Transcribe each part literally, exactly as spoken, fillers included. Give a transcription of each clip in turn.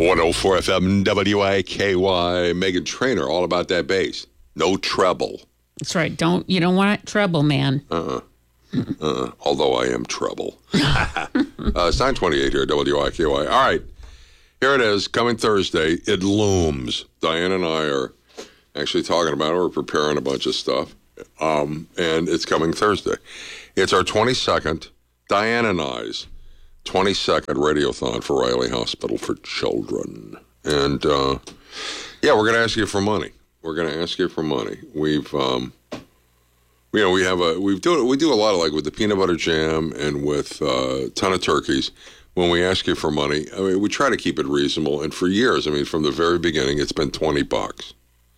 one oh four F M W I K Y. Megan Trainor, all about that bass. No treble. That's right. Don't you don't want treble, man. Uh-uh. Uh, although I am trouble. uh, it's nine twenty-eight here at W I K Y. All right. Here it is. Coming Thursday. It looms. Diane and I are actually talking about it. We're preparing a bunch of stuff. Um, and it's coming Thursday. It's our twenty-second, Diane and I's twenty-second Radiothon for Riley Hospital for Children. And, uh, yeah, we're going to ask you for money. We're going to ask you for money. We've... Um, You know, we have a we do we do a lot of like with the peanut butter jam and with uh, a ton of turkeys. When we ask you for money, I mean, we try to keep it reasonable. And for years, I mean, from the very beginning, it's been twenty bucks.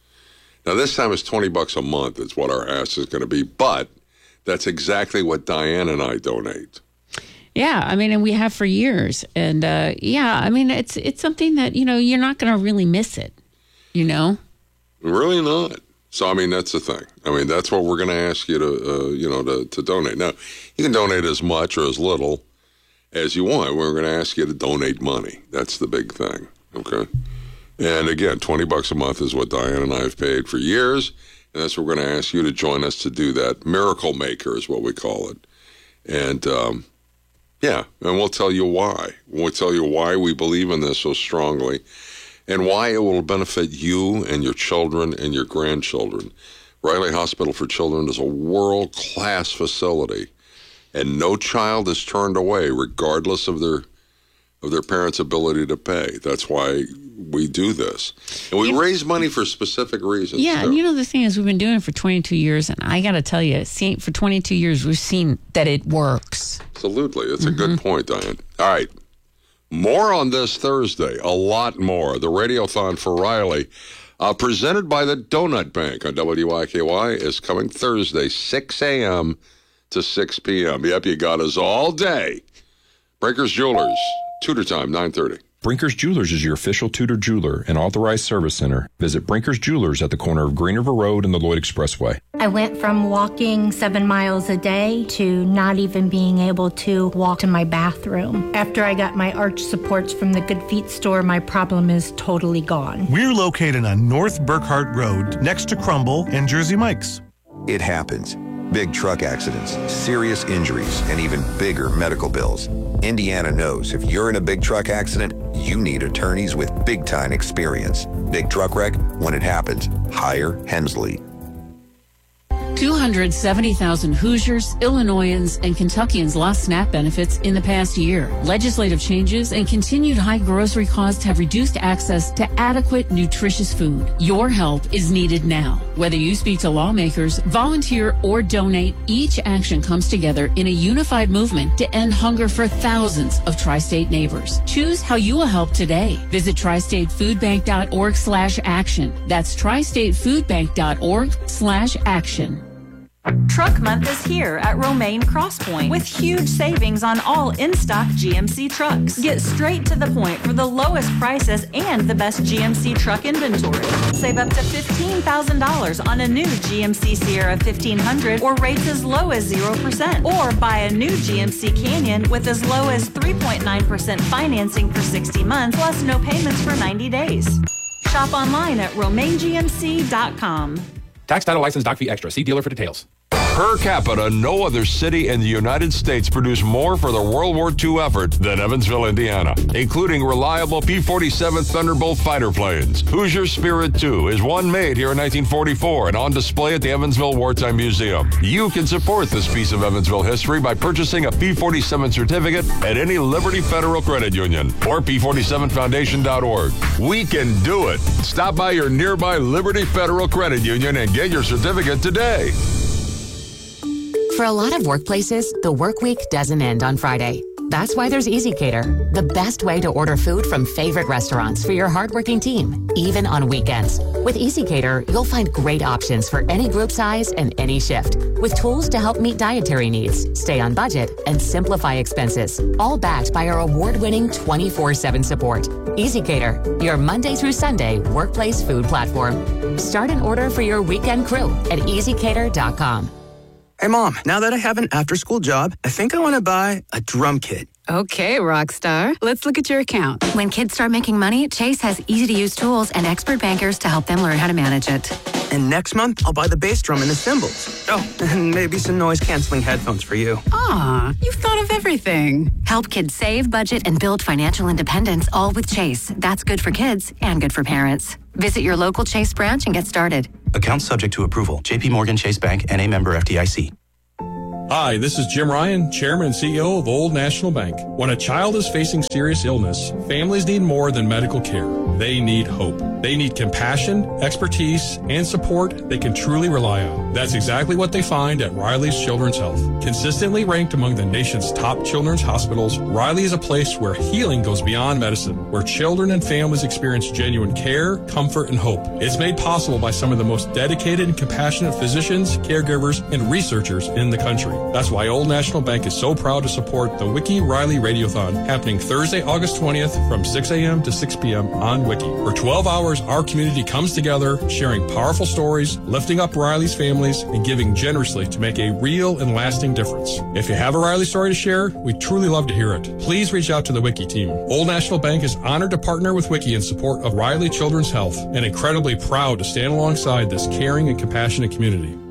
Now this time it's twenty bucks a month. It's what our ask is going to be. But that's exactly what Diane and I donate. Yeah, I mean, and we have for years. And uh, yeah, I mean, it's it's something that you know you're not going to really miss it. You know, really not. So, I mean, that's the thing. I mean, that's what we're going to ask you to, uh, you know, to, to donate. Now, you can donate as much or as little as you want. We're going to ask you to donate money. That's the big thing, okay? And, again, twenty bucks a month is what Diane and I have paid for years, and that's what we're going to ask you to join us to do that. Miracle Maker is what we call it. And, um, yeah, and we'll tell you why. We'll tell you why we believe in this so strongly, and why it will benefit you and your children and your grandchildren. Riley Hospital for Children is a world-class facility, and no child is turned away regardless of their of their parents' ability to pay. That's why we do this. And we you, raise money for specific reasons. Yeah, too. And you know, the thing is, we've been doing it for twenty-two years, and I got to tell you, see, for twenty-two years, we've seen that it works. Absolutely. It's mm-hmm. a good point, Diane. All right. More on this Thursday, a lot more. The Radiothon for Riley, uh, presented by the Donut Bank on W I K Y, is coming Thursday, six a.m. to six p.m. Yep, you got us all day. Breakers Jewelers, Tudor Time, nine thirty. Brinkers Jewelers is your official Tudor jeweler and authorized service center. Visit Brinkers Jewelers at the corner of Green River Road and the Lloyd Expressway. I went from walking seven miles a day to not even being able to walk to my bathroom. After I got my arch supports from the Good Feet store, my problem is totally gone. We're located on North Burkhart Road, next to Crumble and Jersey Mike's. It happens. Big truck accidents, serious injuries, and even bigger medical bills. Indiana knows if you're in a big truck accident, you need attorneys with big-time experience. Big truck wreck, when it happens, hire Hensley. two hundred seventy thousand Hoosiers, Illinoisans, and Kentuckians lost SNAP benefits in the past year. Legislative changes and continued high grocery costs have reduced access to adequate, nutritious food. Your help is needed now. Whether you speak to lawmakers, volunteer, or donate, each action comes together in a unified movement to end hunger for thousands of tri-state neighbors. Choose how you will help today. Visit tristatefoodbank.org slash action. That's tristatefoodbank.org slash action. Truck Month is here at Romaine Crosspoint with huge savings on all in-stock G M C trucks. Get straight to the point for the lowest prices and the best G M C truck inventory. Save up to fifteen thousand dollars on a new G M C Sierra fifteen hundred or rates as low as zero percent. Or buy a new G M C Canyon with as low as three point nine percent financing for sixty months plus no payments for ninety days. Shop online at romaine g m c dot com. Tax, title, license, doc fee extra. See dealer for details. Per capita, no other city in the United States produced more for the World War Two effort than Evansville, Indiana, including reliable P forty-seven Thunderbolt fighter planes. Hoosier Spirit two is one made here in nineteen forty-four and on display at the Evansville Wartime Museum. You can support this piece of Evansville history by purchasing a P forty-seven certificate at any Liberty Federal Credit Union or P forty-seven foundation dot org. We can do it. Stop by your nearby Liberty Federal Credit Union and get your certificate today. For a lot of workplaces, the work week doesn't end on Friday. That's why there's EasyCater, the best way to order food from favorite restaurants for your hardworking team, even on weekends. With EasyCater, you'll find great options for any group size and any shift, with tools to help meet dietary needs, stay on budget, and simplify expenses, all backed by our award-winning twenty-four seven support. EasyCater, your Monday through Sunday workplace food platform. Start an order for your weekend crew at easy cater dot com. Hey, Mom, now that I have an after-school job, I think I want to buy a drum kit. Okay, Rockstar. Let's look at your account. When kids start making money, Chase has easy-to-use tools and expert bankers to help them learn how to manage it. And next month, I'll buy the bass drum and the cymbals. Oh, and maybe some noise-canceling headphones for you. Aw, you've thought of everything. Help kids save, budget, and build financial independence, all with Chase. That's good for kids and good for parents. Visit your local Chase branch and get started. Account subject to approval. J P Morgan Chase Bank, N A member F D I C. Hi, this is Jim Ryan, Chairman and C E O of Old National Bank. When a child is facing serious illness, families need more than medical care. They need hope. They need compassion, expertise, and support they can truly rely on. That's exactly what they find at Riley's Children's Health. Consistently ranked among the nation's top children's hospitals, Riley is a place where healing goes beyond medicine, where children and families experience genuine care, comfort, and hope. It's made possible by some of the most dedicated and compassionate physicians, caregivers, and researchers in the country. That's why Old National Bank is so proud to support the Wiki Riley Radiothon happening Thursday, August twentieth from six a.m. to six p.m. on Wiki. For twelve hours, our community comes together, sharing powerful stories, lifting up Riley's families, and giving generously to make a real and lasting difference. If you have a Riley story to share, we'd truly love to hear it. Please reach out to the Wiki team. Old National Bank is honored to partner with Wiki in support of Riley Children's Health and incredibly proud to stand alongside this caring and compassionate community.